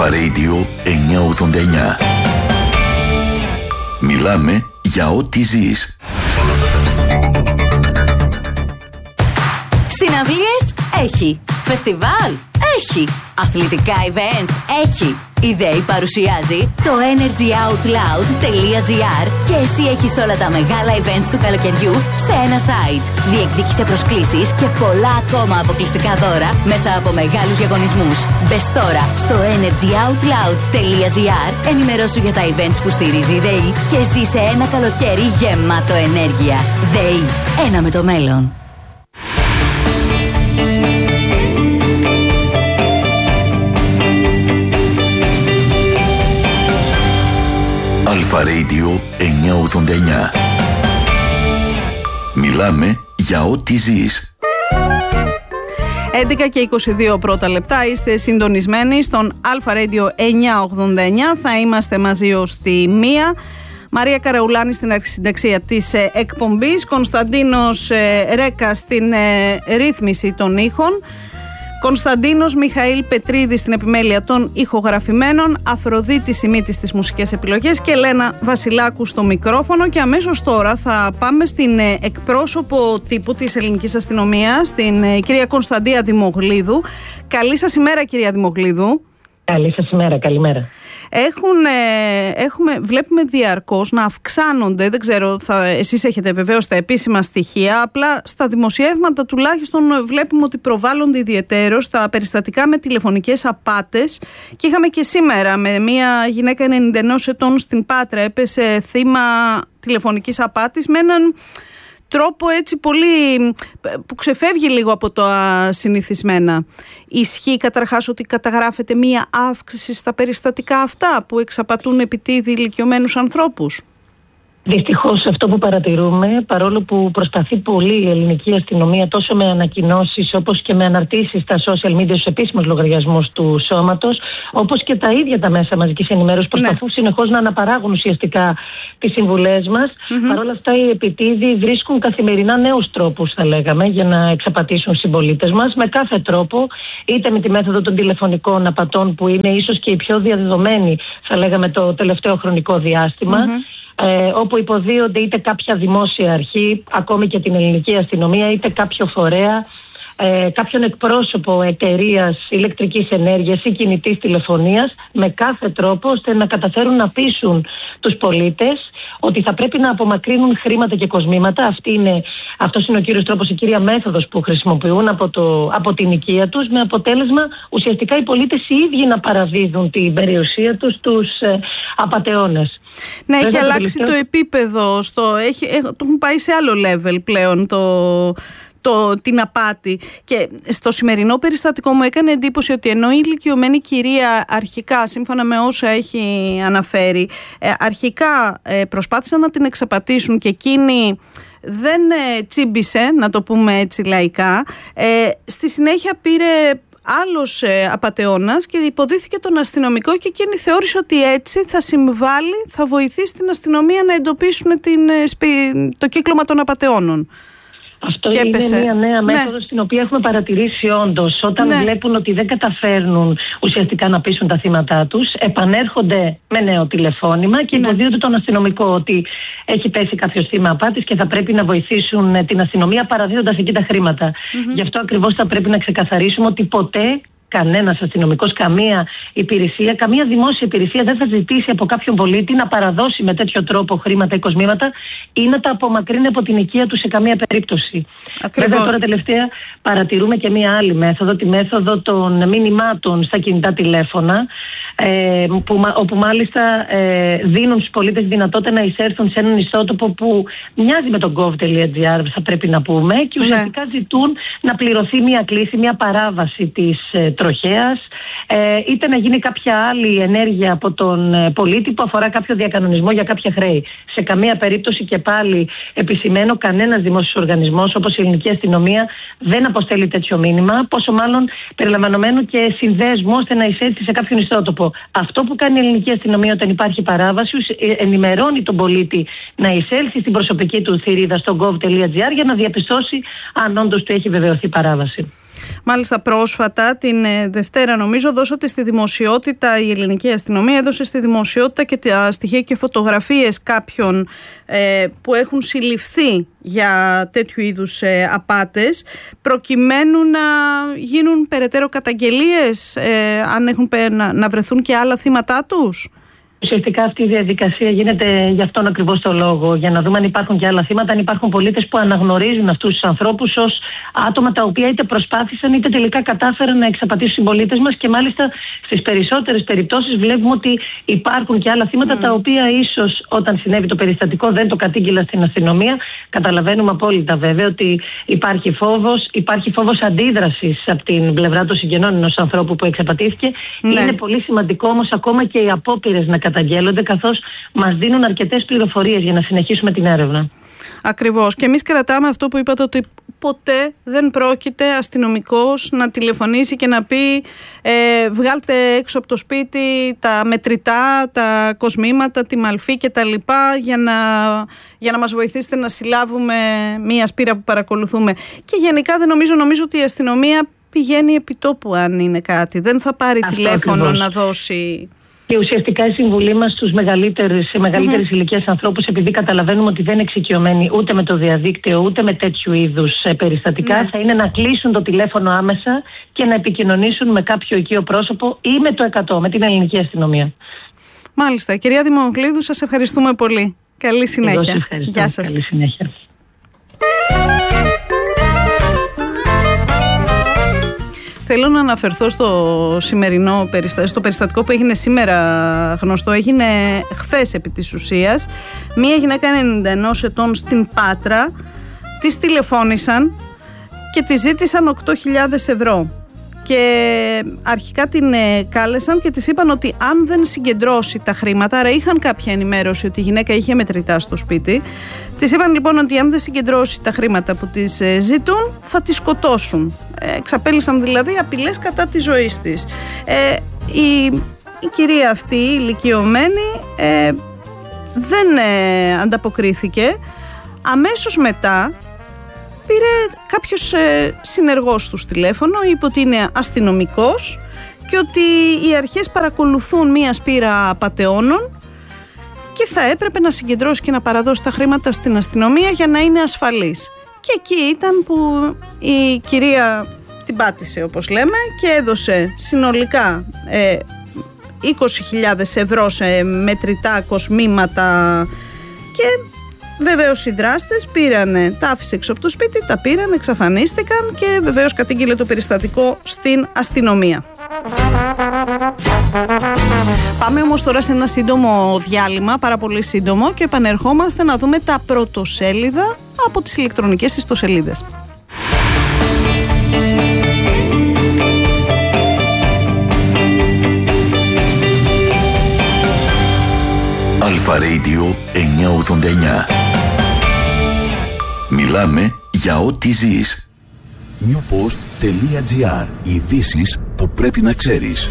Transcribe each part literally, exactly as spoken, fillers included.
Αλφα Radio εννιακόσια ογδόντα εννιά. Μιλάμε για ό,τι ζεις. Συναυλίες έχει. Φεστιβάλ έχει. Αθλητικά events έχει. Η ΔΕΗ παρουσιάζει το energy out loud τελεία τζι άρ και εσύ έχεις όλα τα μεγάλα events του καλοκαιριού σε ένα site. Διεκδίκησε προσκλήσεις και πολλά ακόμα αποκλειστικά δώρα μέσα από μεγάλους διαγωνισμούς. Μπες τώρα στο energy out loud τελεία τζι άρ, ενημερώσου για τα events που στηρίζει η ΔΕΗ και ζήσε ένα καλοκαίρι γεμάτο ενέργεια. ΔΕΗ, ένα με το μέλλον. Αλφα Radio εννιακόσια ογδόντα εννιά. Μιλάμε για ό,τι ζεις. έντεκα και είκοσι δύο πρώτα λεπτά, είστε συντονισμένοι στον Αλφα Radio εννιακόσια ογδόντα εννιά. Θα είμαστε μαζί ως τη μία. Μαρία Καραουλάνη στην αρχισυνταξία της ε, εκπομπής, Κωνσταντίνος ε, Ρέκα στην ε, ρύθμιση των ήχων, Κωνσταντίνος Μιχαήλ Πετρίδης στην επιμέλεια των ηχογραφημένων, Αφροδίτη Σιμίτης στις μουσικές επιλογές και Λένα Βασιλάκου στο μικρόφωνο. Και αμέσως τώρα θα πάμε στην εκπρόσωπο τύπου της ελληνικής αστυνομίας, την κυρία Κωνσταντία Δημογλίδου. Καλή σας ημέρα, κυρία Δημογλίδου. Καλή σας ημέρα, καλημέρα. Έχουν, ε, έχουμε, βλέπουμε διαρκώς να αυξάνονται, δεν ξέρω, θα, εσείς έχετε βεβαίως τα επίσημα στοιχεία, απλά στα δημοσιεύματα τουλάχιστον βλέπουμε ότι προβάλλονται ιδιαιτέρως τα περιστατικά με τηλεφωνικές απάτες και είχαμε και σήμερα με μια γυναίκα ενενήντα ενός ετών στην Πάτρα, έπεσε θύμα τηλεφωνικής απάτης με έναν τρόπο έτσι πολύ που ξεφεύγει λίγο από το συνηθισμένα. Ισχύει καταρχάς ότι καταγράφεται μία αύξηση στα περιστατικά αυτά που εξαπατούν επιτίδη ηλικιωμένους ανθρώπους? Δυστυχώς αυτό που παρατηρούμε, παρόλο που προσπαθεί πολύ η ελληνική αστυνομία τόσο με ανακοινώσεις όπως και με αναρτήσεις στα social media, στους επίσημους λογαριασμούς του σώματος, όπως και τα ίδια τα μέσα μαζικής ενημέρωσης προσπαθούν ναι. συνεχώς να αναπαράγουν ουσιαστικά τις συμβουλές μας. Mm-hmm. Παρ' όλα αυτά οι επιτίδοι βρίσκουν καθημερινά νέους τρόπους, θα λέγαμε, για να εξαπατήσουν συμπολίτες μας με κάθε τρόπο, είτε με τη μέθοδο των τηλεφωνικών απατών που είναι ίσως και η πιο διαδεδομένη, θα λέγαμε, το τελευταίο χρονικό διάστημα. Mm-hmm. Ε, όπου υποδίονται είτε κάποια δημόσια αρχή, ακόμη και την ελληνική αστυνομία, είτε κάποιο φορέα, ε, κάποιον εκπρόσωπο εταιρείας ηλεκτρικής ενέργειας ή κινητής τηλεφωνίας, με κάθε τρόπο ώστε να καταφέρουν να πείσουν τους πολίτες ότι θα πρέπει να απομακρύνουν χρήματα και κοσμήματα. Αυτή είναι, αυτός είναι ο κύριος τρόπος, η κύρια μέθοδος που χρησιμοποιούν από, το, από την οικία τους, με αποτέλεσμα ουσιαστικά οι πολίτες οι ίδιοι να παραδίδουν την περιουσία τους στους ε, απατεώνες. Ναι, έχει αλλάξει το, το επίπεδο, στο, έχει, το έχουν πάει σε άλλο level πλέον το... Το, την απάτη. Και στο σημερινό περιστατικό μου έκανε εντύπωση ότι ενώ η ηλικιωμένη κυρία αρχικά, σύμφωνα με όσα έχει αναφέρει, ε, αρχικά ε, προσπάθησαν να την εξαπατήσουν και εκείνη δεν ε, τσίμπησε, να το πούμε έτσι λαϊκά, ε, στη συνέχεια πήρε άλλος ε, απατεώνας και υποδίθηκε τον αστυνομικό και εκείνη θεώρησε ότι έτσι θα συμβάλλει, θα βοηθήσει την αστυνομία να εντοπίσουν την, ε, το κύκλωμα των απατεώνων. Αυτό και είναι έπεσε. Μια νέα μέθοδος, ναι. την οποία έχουμε παρατηρήσει όντως. Όταν ναι. βλέπουν ότι δεν καταφέρνουν ουσιαστικά να πείσουν τα θύματα τους, επανέρχονται με νέο τηλεφώνημα και ναι. υποδίονται τον αστυνομικό ότι έχει πέσει κάποιο θύμα απάτης και θα πρέπει να βοηθήσουν την αστυνομία παραδίδοντας εκεί τα χρήματα. Mm-hmm. Γι' αυτό ακριβώς θα πρέπει να ξεκαθαρίσουμε ότι ποτέ κανένας αστυνομικός, καμία υπηρεσία, καμία δημόσια υπηρεσία δεν θα ζητήσει από κάποιον πολίτη να παραδώσει με τέτοιο τρόπο χρήματα ή κοσμήματα ή να τα απομακρύνει από την οικία του σε καμία περίπτωση. Ακριβώς. Βέβαια, τώρα τελευταία παρατηρούμε και μία άλλη μέθοδο, τη μέθοδο των μηνυμάτων στα κινητά τηλέφωνα, ε, που, όπου μάλιστα ε, δίνουν στους πολίτες δυνατότητα να εισέρθουν σε έναν ιστότοπο που μοιάζει με τον gov τελεία gr, θα πρέπει να πούμε, και ουσιαστικά ναι. ζητούν να πληρωθεί μία κλήση, μία παράβαση της ε, τροχέας, ε, είτε να γίνει κάποια άλλη ενέργεια από τον ε, πολίτη που αφορά κάποιο διακανονισμό για κάποια χρέη. Σε καμία περίπτωση, και πάλι επισημαίνω, κανένας δημόσιος οργανισμός όπως η ελληνική αστυνομία δεν αποστέλει τέτοιο μήνυμα, πόσο μάλλον περιλαμβανομένου και συνδέσμου ώστε να εισέλθει σε κάποιον ιστότοπο. Αυτό που κάνει η ελληνική αστυνομία όταν υπάρχει παράβαση, ενημερώνει τον πολίτη να εισέλθει στην προσωπική του θηρίδα στο gov τελεία gr για να διαπιστώσει αν όντως του έχει βεβαιωθεί παράβαση. Μάλιστα, πρόσφατα την Δευτέρα νομίζω δώσατε στη δημοσιότητα, η ελληνική αστυνομία έδωσε στη δημοσιότητα και τα στοιχεία και φωτογραφίες κάποιων ε, που έχουν συλληφθεί για τέτοιου είδους ε, απάτες, προκειμένου να γίνουν περαιτέρω καταγγελίες, ε, αν έχουν να, να βρεθούν και άλλα θύματά τους. Ουσιαστικά αυτή η διαδικασία γίνεται γι' αυτόν ακριβώς το λόγο, για να δούμε αν υπάρχουν και άλλα θύματα, αν υπάρχουν πολίτες που αναγνωρίζουν αυτούς τους ανθρώπους ως άτομα τα οποία είτε προσπάθησαν είτε τελικά κατάφεραν να εξαπατήσουν τους συμπολίτες μας, και μάλιστα στις περισσότερες περιπτώσεις βλέπουμε ότι υπάρχουν και άλλα θύματα mm. τα οποία ίσως όταν συνέβη το περιστατικό δεν το κατήγγειλαν στην αστυνομία. Καταλαβαίνουμε απόλυτα βέβαια ότι υπάρχει φόβος, υπάρχει φόβος αντίδρασης από την πλευρά των συγγενών ενός ανθρώπου που εξαπατήθηκε. Mm. Είναι πολύ σημαντικό όμως ακόμα και οι απόπειρες να καταγγέλλονται, καθώς μας δίνουν αρκετές πληροφορίες για να συνεχίσουμε την έρευνα. Ακριβώς. Και εμείς κρατάμε αυτό που είπατε, ότι ποτέ δεν πρόκειται αστυνομικός να τηλεφωνήσει και να πει ε, βγάλτε έξω από το σπίτι τα μετρητά, τα κοσμήματα, τη μαλφή και τα λοιπά, για να, για να μας βοηθήσετε να συλλάβουμε μία σπήρα που παρακολουθούμε. Και γενικά δεν νομίζω, νομίζω ότι η αστυνομία πηγαίνει επί τόπου αν είναι κάτι. Δεν θα πάρει αυτό τηλέφωνο ακριβώς να δώσει... Και ουσιαστικά η συμβουλή μας στους μεγαλύτερες, σε μεγαλύτερες mm-hmm. ηλικίες ανθρώπους, επειδή καταλαβαίνουμε ότι δεν είναι εξοικειωμένοι ούτε με το διαδίκτυο ούτε με τέτοιου είδους περιστατικά, mm. θα είναι να κλείσουν το τηλέφωνο άμεσα και να επικοινωνήσουν με κάποιο οικείο πρόσωπο ή με το εκατό, με την ελληνική αστυνομία. Μάλιστα. Κυρία Δημοκλίδου, σας ευχαριστούμε πολύ. Καλή συνέχεια. Γεια σας. Καλή συνέχεια. Θέλω να αναφερθώ στο σημερινό περιστατικό, στο περιστατικό που έγινε σήμερα γνωστό. Έγινε χθες επί της ουσίας. Μία γυναίκα ενενήντα ενός ετών στην Πάτρα, της τηλεφώνησαν και της ζήτησαν οκτώ χιλιάδες ευρώ. Και αρχικά την κάλεσαν και της είπαν ότι αν δεν συγκεντρώσει τα χρήματα, άρα είχαν κάποια ενημέρωση ότι η γυναίκα είχε μετρητά στο σπίτι, της είπαν λοιπόν ότι αν δεν συγκεντρώσει τα χρήματα που της ζητούν θα τη σκοτώσουν. Εξαπέλυσαν δηλαδή απειλές κατά της ζωής της. Ε, η, η κυρία αυτή, η ηλικιωμένη, ε, δεν ε, ανταποκρίθηκε. Αμέσως μετά πήρε κάποιος ε, συνεργός του τηλέφωνο, είπε ότι είναι αστυνομικός και ότι οι αρχές παρακολουθούν μία σπήρα απατεώνων και θα έπρεπε να συγκεντρώσει και να παραδώσει τα χρήματα στην αστυνομία για να είναι ασφαλής. Και εκεί ήταν που η κυρία την πάτησε, όπως λέμε, και έδωσε συνολικά ε, είκοσι χιλιάδες ευρώ σε μετρητά, κοσμήματα, και βεβαίως οι δράστες πήρανε, τα άφησε έξω από το σπίτι, τα πήραν, εξαφανίστηκαν και βεβαίως κατήγγειλε το περιστατικό στην αστυνομία. Πάμε όμως τώρα σε ένα σύντομο διάλειμμα, πάρα πολύ σύντομο, και επανερχόμαστε να δούμε τα πρωτοσέλιδα από τις ηλεκτρονικές ιστοσελίδες. Αλφα Radio εννιακόσια ογδόντα εννιά. Μιλάμε για ό,τι ζεις. newpost τελεία gr. Ειδήσεις που πρέπει να ξέρεις.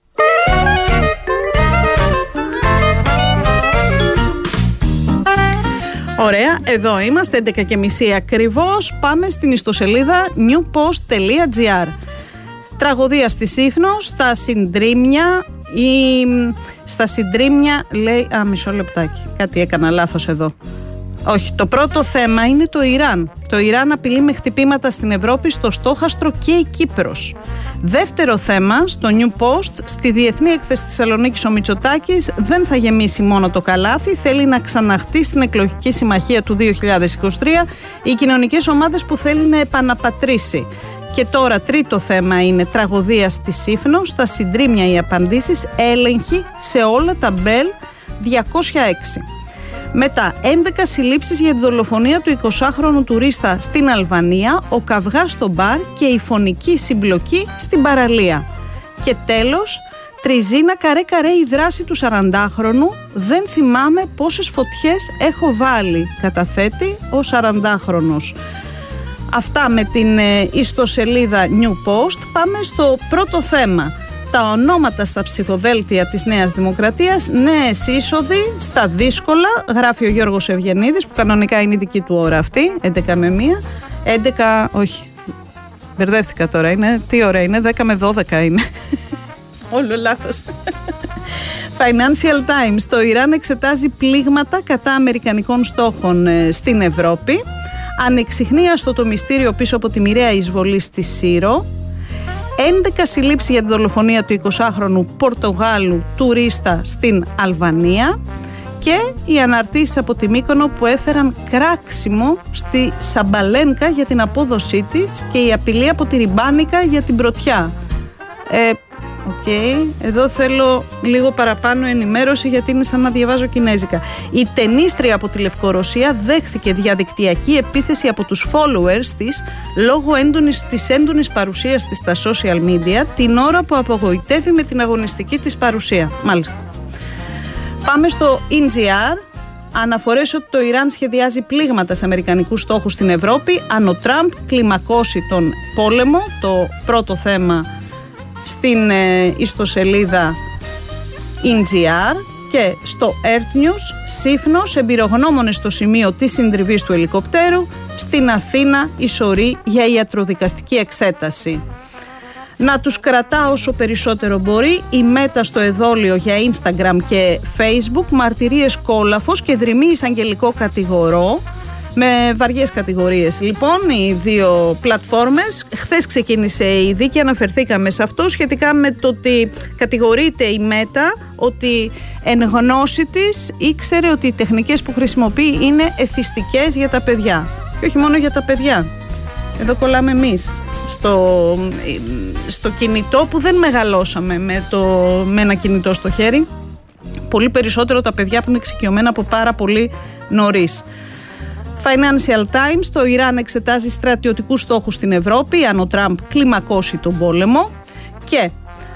Ωραία, εδώ είμαστε, έντεκα και μισή ακριβώς. Πάμε στην ιστοσελίδα newpost τελεία gr. Τραγωδία στη Σύφνο, στα Συντρίμμια. Η... Στα Συντρίμμια λέει... Α, μισό λεπτάκι, κάτι έκανα λάθος εδώ. Όχι, το πρώτο θέμα είναι το Ιράν. Το Ιράν απειλεί με χτυπήματα στην Ευρώπη, στο στόχαστρο και η Κύπρος. Δεύτερο θέμα, στο New Post, στη Διεθνή Έκθεση Θεσσαλονίκης ο Μητσοτάκης δεν θα γεμίσει μόνο το καλάθι, θέλει να ξαναχτεί στην εκλογική συμμαχία του δύο χιλιάδες είκοσι τρία οι κοινωνικές ομάδες που θέλει να επαναπατρίσει. Και τώρα τρίτο θέμα είναι τραγωδία στη Σύφνο, στα Συντρίμμια οι απαντήσεις, έλεγχοι σε όλα τα μπέλ διακόσια έξι. Μετά, έντεκα συλλήψεις για τη δολοφονία του εικοσάχρονου τουρίστα στην Αλβανία, ο καυγάς στο μπαρ και η φωνική συμπλοκή στην παραλία. Και τέλος, τριζίνα καρέ καρέ η δράση του σαραντάχρονου, δεν θυμάμαι πόσες φωτιές έχω βάλει, καταθέτει ο σαραντάχρονος. Αυτά με την ιστοσελίδα New Post. Πάμε στο πρώτο θέμα. Τα ονόματα στα ψηφοδέλτια της Νέας Δημοκρατίας, νέες είσοδοι στα δύσκολα, γράφει ο Γιώργος Ευγενίδης, που κανονικά είναι η δική του ώρα αυτή, έντεκα με μία, έντεκα, όχι, Μπερδεύτηκα τώρα. Είναι, τι ώρα είναι, δέκα με δώδεκα είναι. Όλο λάθος. Financial Times. Το Ιράν εξετάζει πλήγματα κατά αμερικανικών στόχων στην Ευρώπη. Ανεξιχνίαστο το μυστήριο πίσω από τη μοιραία εισβολή στη Σύρο. έντεκα συλλήψεις για τη δολοφονία του εικοσάχρονου Πορτογάλου τουρίστα στην Αλβανία. Και οι αναρτήσεις από τη Μύκονο που έφεραν κράξιμο στη Σαμπαλένκα για την απόδοσή της και η απειλή από τη Ριμπάνικα για την πρωτιά. Ε, Οκ, okay. Εδώ θέλω λίγο παραπάνω ενημέρωση γιατί είναι σαν να διαβάζω κινέζικα. Η τενίστρια από τη Λευκορωσία δέχθηκε διαδικτυακή επίθεση από τους followers της λόγω έντονης, της έντονης παρουσίας της στα social media την ώρα που απογοητεύει με την αγωνιστική της παρουσία. Μάλιστα. Πάμε στο ι τζι αρ. Αναφορές ότι το Ιράν σχεδιάζει πλήγματα σε αμερικανικούς στόχους στην Ευρώπη αν ο Τραμπ κλιμακώσει τον πόλεμο. Το πρώτο θέμα στην ε, ιστοσελίδα ι τζι αρ. Και στο Earth News, Σύφνος, εμπειρογνώμονες στο σημείο της συντριβής του ελικοπτέρου. Στην Αθήνα η σωρή για ιατροδικαστική εξέταση. Να τους κρατά όσο περισσότερο μπορεί. Η Μέτα στο εδόλιο για Instagram και Facebook. Μαρτυρίες κόλαφος και δρυμή εισαγγελικό κατηγορό. Με βαριές κατηγορίες λοιπόν οι δύο πλατφόρμες. Χθες ξεκίνησε η δίκη, αναφερθήκαμε σε αυτό σχετικά με το ότι κατηγορείται η Μέτα ότι εν γνώση της ήξερε ότι οι τεχνικές που χρησιμοποιεί είναι εθιστικές για τα παιδιά. Και όχι μόνο για τα παιδιά. Εδώ κολλάμε εμείς στο, στο κινητό που δεν μεγαλώσαμε με, το, με ένα κινητό στο χέρι. Πολύ περισσότερο τα παιδιά που είναι εξοικειωμένα από πάρα πολύ νωρίς. Financial Times. Το Ιράν εξετάζει στρατιωτικούς στόχους στην Ευρώπη αν ο Τραμπ κλιμακώσει τον πόλεμο. Και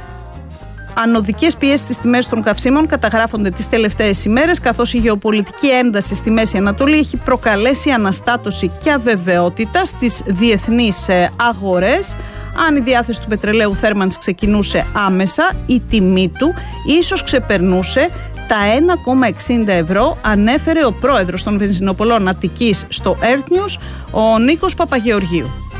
ανωδικές πιέσεις στις τιμές των καυσίμων καταγράφονται τις τελευταίες ημέρες, καθώς η γεωπολιτική ένταση στη Μέση Ανατολή έχει προκαλέσει αναστάτωση και αβεβαιότητα στις διεθνείς αγορές. Αν η διάθεση του πετρελαίου θέρμανσης ξεκινούσε άμεσα, η τιμή του ίσως ξεπερνούσε τα ένα κόμμα εξήντα ευρώ, ανέφερε ο πρόεδρος των βενζινοπολών Αττικής στο Earth News, ο Νίκος Παπαγεωργίου.